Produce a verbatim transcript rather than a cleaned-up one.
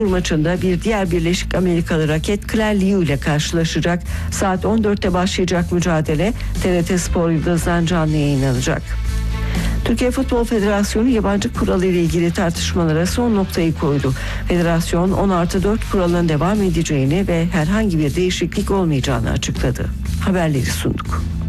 maçında bir diğer Birleşik Amerikalı raket Claire Liu ile karşılaşacak. Saat on dörtte başlayacak mücadele T R T Spor Yıldız'dan canlı yayınlanacak. Türkiye Futbol Federasyonu yabancı kuralı ile ilgili tartışmalara son noktayı koydu. Federasyon on artı dört kuralının devam edeceğini ve herhangi bir değişiklik olmayacağını açıkladı. Haberleri sunduk.